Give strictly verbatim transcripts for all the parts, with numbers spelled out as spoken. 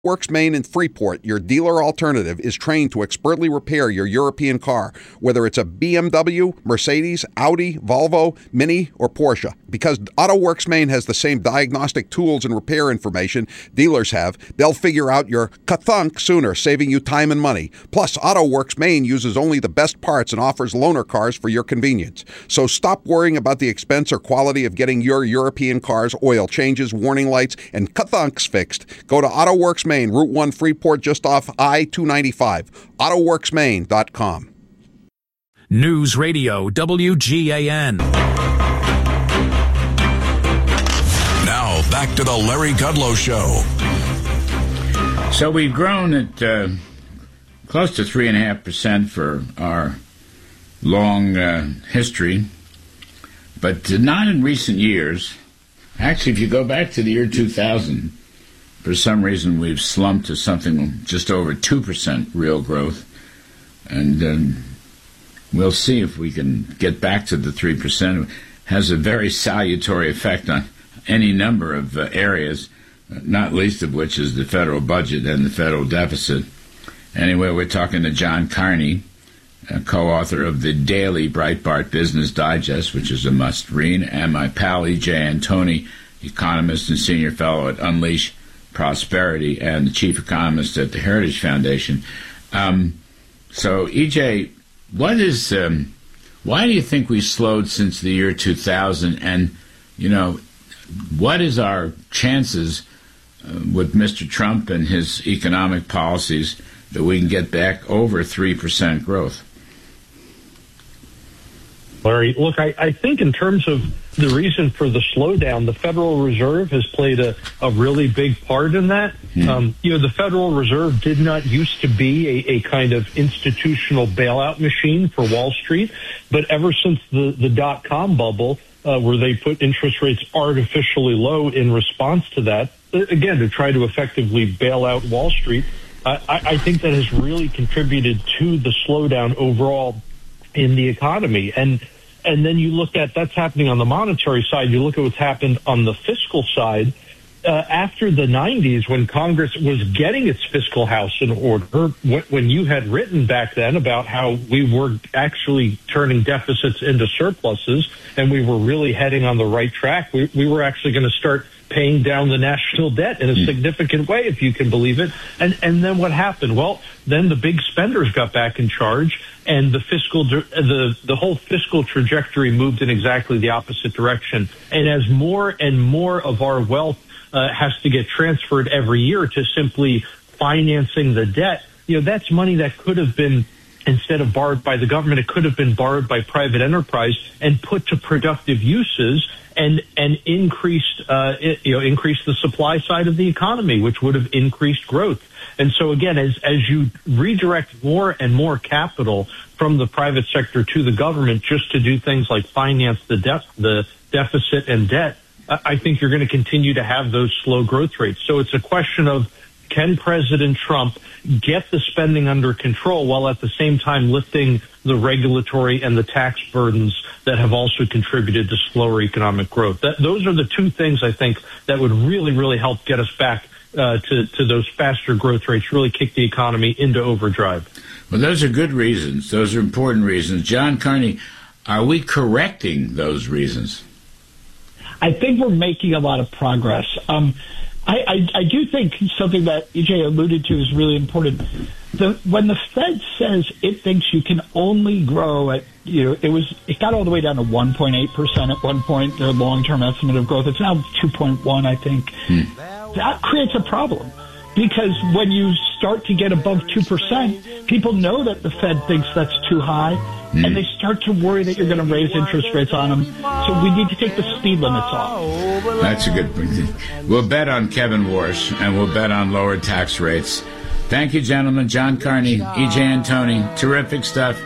Works Main in Freeport, your dealer alternative, is trained to expertly repair your European car, whether it's a B M W, Mercedes, Audi, Volvo, Mini, or Porsche. Because AutoWorks Main has the same diagnostic tools and repair information dealers have, they'll figure out your ka-thunk sooner, saving you time and money. Plus, AutoWorks Main uses only the best parts and offers loaner cars for your convenience. So stop worrying about the expense or quality of getting your European car's oil changes, warning lights, and ka-thunks fixed. Go to AutoWorks Main, Route one, Freeport, just off I two ninety-five. auto works main dot com. News Radio W G A N. Now, back to the Larry Kudlow Show. So we've grown at uh, close to three point five percent for our long uh, history, but not in recent years. Actually, if you go back to the year two thousand, for some reason we've slumped to something just over two percent real growth, and um, we'll see if we can get back to the three percent. It has a very salutary effect on any number of uh, areas, not least of which is the federal budget and the federal deficit. Anyway, we're talking to John Carney, a co-author of the daily Breitbart Business Digest, which is a must-read, and my pal E J Antoni, economist and senior fellow at Unleash Prosperity and the chief economist at the Heritage Foundation. Um, so, E J, what is, um, why do you think we slowed since the year two thousand? And, you know, what is our chances uh, with Mister Trump and his economic policies that we can get back over three percent growth? Larry, look, I, I think in terms of the reason for the slowdown, the Federal Reserve has played a, a really big part in that. Mm. Um, you know, the Federal Reserve did not used to be a, a kind of institutional bailout machine for Wall Street, but ever since the, the dot-com bubble, uh, where they put interest rates artificially low in response to that, again, to try to effectively bail out Wall Street, uh, I, I think that has really contributed to the slowdown overall in the economy. And and then you look at that's happening on the monetary side. You look at what's happened on the fiscal side. Uh, after the nineties, when Congress was getting its fiscal house in order, when you had written back then about how we were actually turning deficits into surpluses and we were really heading on the right track, we, we were actually going to start paying down the national debt in a significant way, if you can believe it. And and then what happened? Well, then the big spenders got back in charge, and the fiscal the the whole fiscal trajectory moved in exactly the opposite direction. And as more and more of our wealth uh, has to get transferred every year to simply financing the debt, you know, that's money that could have been, instead of borrowed by the government, it could have been borrowed by private enterprise and put to productive uses and and increased uh, it, you know increased the supply side of the economy, which would have increased growth. And so again, as as you redirect more and more capital from the private sector to the government just to do things like finance the debt, the deficit and debt, I think you're going to continue to have those slow growth rates. So it's a question of, can President Trump get the spending under control while at the same time lifting the regulatory and the tax burdens that have also contributed to slower economic growth? That, those are the two things I think that would really, really help get us back uh, to, to those faster growth rates, really kick the economy into overdrive. Well, those are good reasons. Those are important reasons. John Carney, are we correcting those reasons? I think we're making a lot of progress. Um, I, I, I do think something that E J alluded to is really important. The, when the Fed says it thinks you can only grow at, you know, it was it got all the way down to one point eight percent at one point, their long-term estimate of growth. It's now two point one, I think. Hmm. That creates a problem because when you start to get above two percent, people know that the Fed thinks that's too high, hmm. and they start to worry that you're going to raise interest rates on them. So we need to take the speed limits off. That's a good point. We'll bet on Kevin Warsh, and we'll bet on lower tax rates. Thank you, gentlemen. John Carney, E J Antoni, terrific stuff.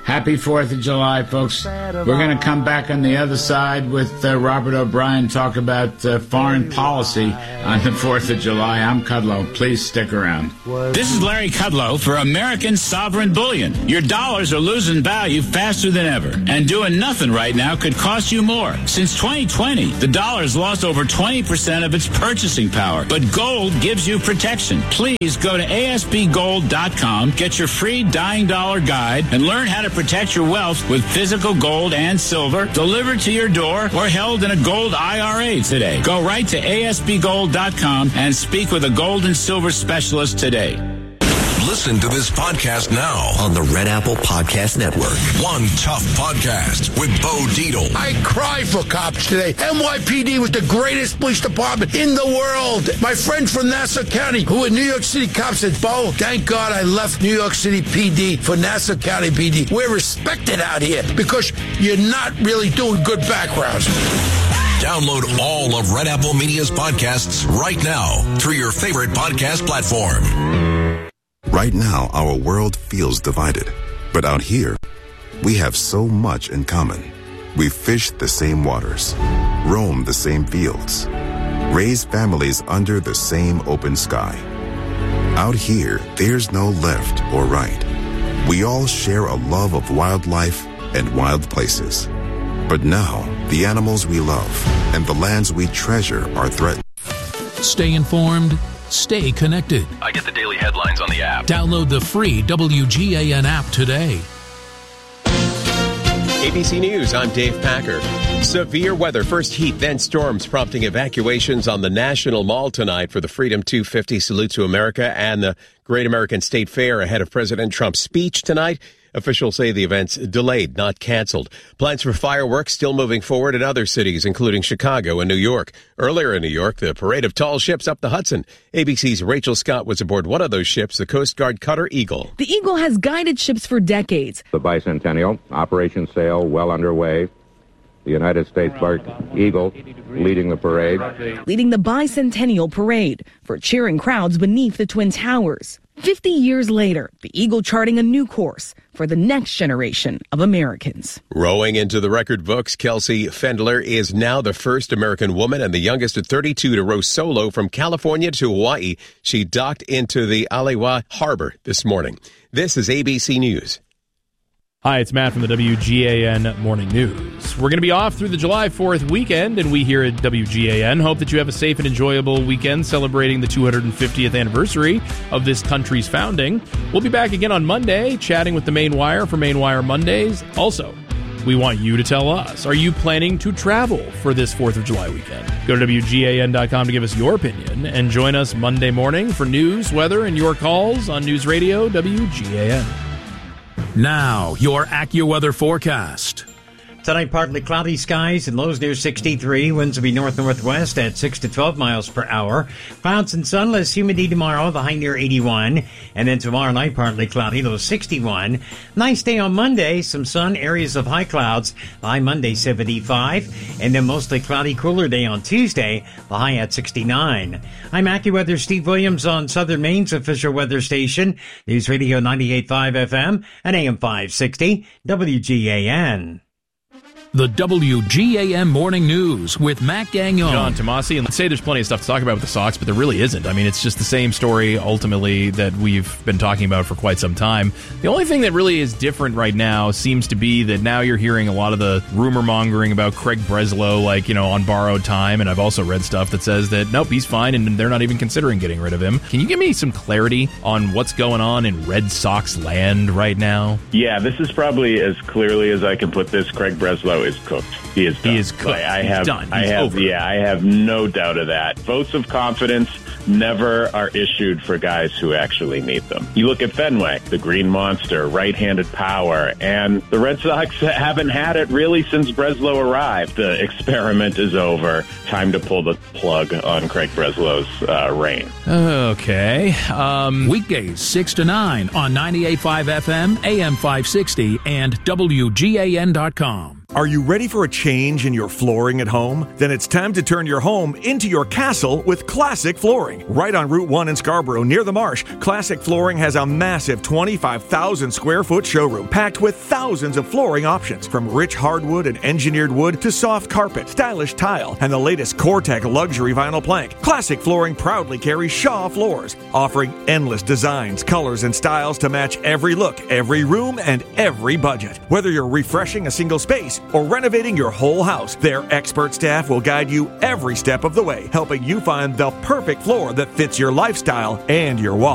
Happy fourth of July, folks. We're going to come back on the other side with uh, Robert O'Brien, talk about uh, foreign policy on the fourth of July. I'm Kudlow. Please stick around. This is Larry Kudlow for American Sovereign Bullion. Your dollars are losing value faster than ever, and doing nothing right now could cost you more. Since twenty twenty, the dollar's lost over twenty percent of its purchasing power, but gold gives you protection. Please go to A S B gold dot com, get your free Dying Dollar Guide, and learn how to protect your wealth with physical gold and silver delivered to your door or held in a gold I R A today. Go right to A S B gold dot com and speak with a gold and silver specialist today. Listen to this podcast now on the Red Apple Podcast Network. One Tough Podcast with Bo Dietl. I cry for cops today. N Y P D was the greatest police department in the world. My friend from Nassau County, who in New York City cops, said, Bo, thank God I left New York City P D for Nassau County P D. We're respected out here because you're not really doing good backgrounds. Download all of Red Apple Media's podcasts right now through your favorite podcast platform. Right now, our world feels divided. But out here, we have so much in common. We fish the same waters, roam the same fields, raise families under the same open sky. Out here, there's no left or right. We all share a love of wildlife and wild places. But now, the animals we love and the lands we treasure are threatened. Stay informed. Stay connected. I get the daily headlines on the app. Download the free W G A N app today. A B C News, I'm Dave Packer. Severe weather, first heat, then storms, prompting evacuations on the National Mall tonight for the Freedom two fifty Salute to America and the Great American State Fair ahead of President Trump's speech tonight. Officials say the event's delayed, not canceled. Plans for fireworks still moving forward in other cities, including Chicago and New York. Earlier in New York, the parade of tall ships up the Hudson. A B C's Rachel Scott was aboard one of those ships, the Coast Guard cutter Eagle. The Eagle has guided ships for decades. The bicentennial, Operation Sail, well underway. The United States bark Eagle leading the parade. Leading the bicentennial parade for cheering crowds beneath the Twin Towers. Fifty years later, the Eagle charting a new course for the next generation of Americans. Rowing into the record books, Kelsey Fendler is now the first American woman and the youngest at thirty-two to row solo from California to Hawaii. She docked into the Alewa Harbor this morning. This is A B C News. Hi, it's Matt from the W G A N Morning News. We're going to be off through the July fourth weekend, and we here at W G A N hope that you have a safe and enjoyable weekend celebrating the two hundred fiftieth anniversary of this country's founding. We'll be back again on Monday, chatting with the Main Wire for Main Wire Mondays. Also, we want you to tell us, are you planning to travel for this fourth of July weekend? Go to W G A N dot com to give us your opinion, and join us Monday morning for news, weather, and your calls on News Radio W G A N. Now, your AccuWeather forecast. Tonight, partly cloudy skies and lows near sixty-three. Winds will be north-northwest at six to twelve miles per hour. Clouds and sunless, humidity tomorrow, the high near eighty-one. And then tomorrow night, partly cloudy, low sixty-one. Nice day on Monday, some sun, areas of high clouds. The high Monday, seventy-five. And then mostly cloudy, cooler day on Tuesday, the high at sixty-nine. I'm AccuWeather Steve Williams on Southern Maine's official weather station, News Radio ninety-eight point five F M and A M five sixty, W G A N. The W G A M Morning News with Matt Gagnon. John Tomasi. And let's say there's plenty of stuff to talk about with the Sox, but there really isn't. I mean, it's just the same story, ultimately, that we've been talking about for quite some time. The only thing that really is different right now seems to be that now you're hearing a lot of the rumor mongering about Craig Breslow, like, you know, on borrowed time. And I've also read stuff that says that, nope, he's fine, and they're not even considering getting rid of him. Can you give me some clarity on what's going on in Red Sox land right now? Yeah, this is probably as clearly as I can put this. Craig Breslow is cooked. He is done. He is cooked. Like, I He's have, done. He's I have, over. Yeah, I have no doubt of that. Votes of confidence never are issued for guys who actually need them. You look at Fenway, the green monster, right-handed power, and the Red Sox haven't had it really since Breslow arrived. The experiment is over. Time to pull the plug on Craig Breslow's uh, reign. Okay. Um, Weekdays, six to nine on ninety-eight point five F M, A M five sixty, and W G A N dot com. Are you ready for a change in your flooring at home? Then it's time to turn your home into your castle with Classic Flooring. Right on Route one in Scarborough, near the Marsh, Classic Flooring has a massive twenty-five thousand square foot showroom packed with thousands of flooring options, from rich hardwood and engineered wood to soft carpet, stylish tile, and the latest Core-Tech luxury vinyl plank. Classic Flooring proudly carries Shaw Floors, offering endless designs, colors, and styles to match every look, every room, and every budget. Whether you're refreshing a single space or renovating your whole house, their expert staff will guide you every step of the way, helping you find the perfect floor that fits your lifestyle and your wallet.